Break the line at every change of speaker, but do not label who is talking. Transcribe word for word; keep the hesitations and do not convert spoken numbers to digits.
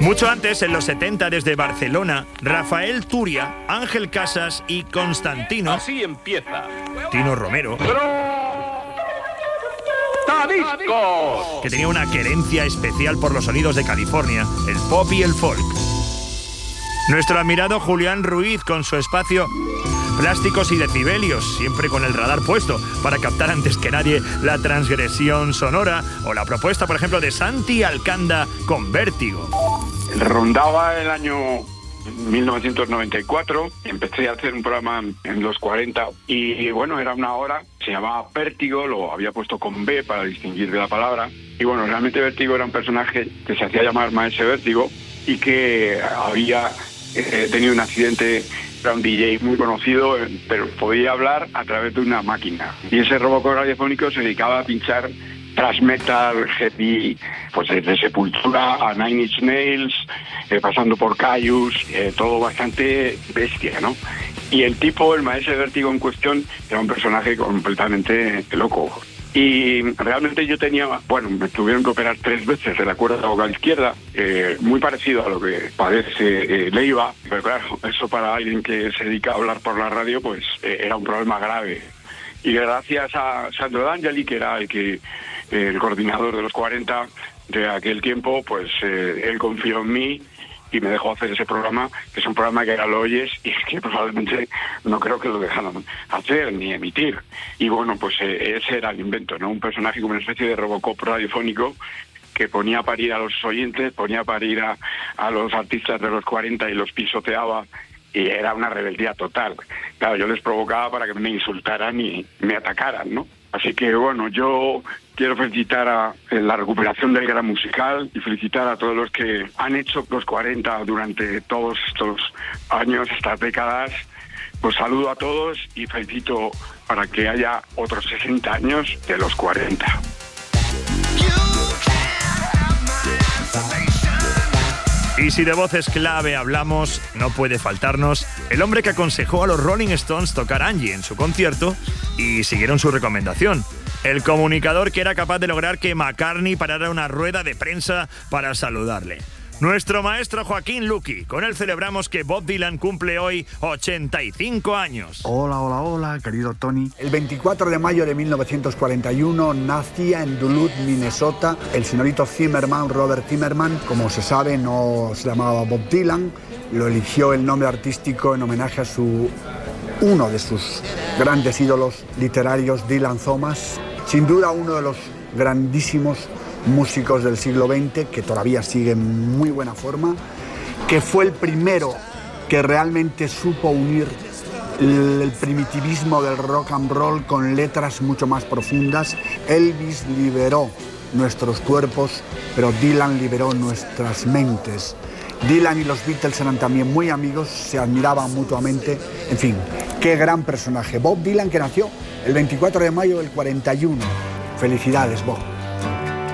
Mucho antes, en los setenta, desde Barcelona, Rafael Turia, Ángel Casas y Constantino...
Así empieza.
Tino Romero...
¡Discos!
Que tenía una querencia especial por los sonidos de California, el pop y el folk. Nuestro admirado Julián Ruiz con su espacio Plásticos y Decibelios, siempre con el radar puesto para captar antes que nadie la transgresión sonora, o la propuesta, por ejemplo, de Santi Alcanda con Vértigo.
Rondaba el año mil novecientos noventa y cuatro, empecé a hacer un programa en los cuarenta y bueno, era una hora, se llamaba Vértigo, lo había puesto con B para distinguir de la palabra, y bueno, realmente Vértigo era un personaje que se hacía llamar Maese Vértigo y que había eh, tenido un accidente. Era un D J muy conocido, pero podía hablar a través de una máquina, y ese robocop radiofónico se dedicaba a pinchar thrash metal, heavy, pues desde Sepultura a Nine Inch Nails, eh, pasando por Caius, eh, todo bastante bestia, ¿no? Y el tipo, el Maese Vértigo en cuestión, era un personaje completamente loco. Y realmente yo tenía, bueno, me tuvieron que operar tres veces de la cuerda vocal izquierda, eh, muy parecido a lo que padece eh, Leiva, pero claro, eso para alguien que se dedica a hablar por la radio, pues eh, era un problema grave. Y gracias a Sandro D'Angeli, que era el que eh, el coordinador de los cuarenta de aquel tiempo, pues eh, él confió en mí y me dejó hacer ese programa, que es un programa que ahora lo oyes y que probablemente no creo que lo dejaran hacer ni emitir. Y bueno, pues eh, ese era el invento, ¿no? Un personaje como una especie de Robocop radiofónico que ponía a parir a los oyentes, ponía a parir a, a los artistas de los cuarenta y los pisoteaba, y era una rebeldía total. Claro, yo les provocaba para que me insultaran y me atacaran, ¿no? Así que bueno, yo quiero felicitar a la recuperación del gran musical y felicitar a todos los que han hecho los cuarenta durante todos estos años, estas décadas. Pues saludo a todos y felicito para que haya otros sesenta años de los cuarenta.
Y si de voces clave hablamos, no puede faltarnos el hombre que aconsejó a los Rolling Stones tocar Angie en su concierto y siguieron su recomendación. El comunicador que era capaz de lograr que McCartney parara una rueda de prensa para saludarle. Nuestro maestro Joaquín Luqui. Con él celebramos que Bob Dylan cumple hoy ochenta y cinco años.
Hola, hola, hola, querido Tony. El veinticuatro de mayo de mil novecientos cuarenta y uno nacía en Duluth, Minnesota, el señorito Zimmerman, Robert Zimmerman. Como se sabe, no se llamaba Bob Dylan. Lo eligió el nombre artístico en homenaje a su uno de sus grandes ídolos literarios, Dylan Thomas. Sin duda uno de los grandísimos músicos del siglo veinte, que todavía sigue en muy buena forma, que fue el primero que realmente supo unir el, el primitivismo del rock and roll con letras mucho más profundas. Elvis liberó nuestros cuerpos, pero Dylan liberó nuestras mentes. Dylan y los Beatles eran también muy amigos, se admiraban mutuamente. En fin, qué gran personaje. Bob Dylan, que nació el veinticuatro de mayo del cuarenta y uno. Felicidades, Bob.